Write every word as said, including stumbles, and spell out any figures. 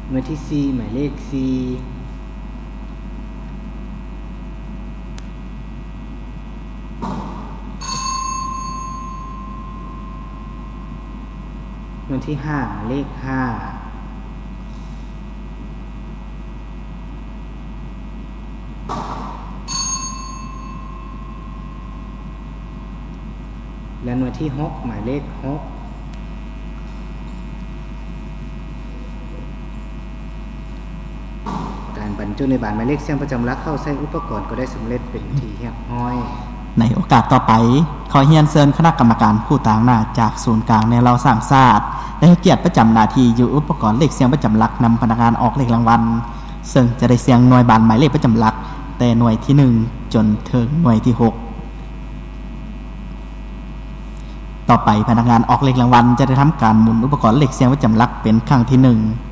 หน่วยที่สี่หมายเลขสี่หน่วยที่ห้าหมายเลขห้าและหน่วยที่หกหมายเลขหกการบรรจุในบานหมายเลขเสียงประจำหลักเข้าใช้อุปกรณ์ก็ได้สำเร็จเป็นที่เรียบร้อยในโอกาสต่อไปขอเรียนเชิญคณะกรรมการผู้ต่างหน้าจากศูนย์กลางในเราสร้างศาสตร์ได้ให้เกียรติประจำหน้าที่อยู่อุปกรณ์เลขเสียงประจำหลักนำพนักงานออกเลขรางวัลซึ่งจะได้เสียงหน่วยบานหมายเลขประจำหลักแต่หน่วยที่หนึ่งจนถึงหน่วยที่หกต่อไปพนักงานออกเลขรางวัลจะได้ทำการหมุนอุปกรณ์เลขเสียงประจำหลักเป็นครั้งที่หนึ่ง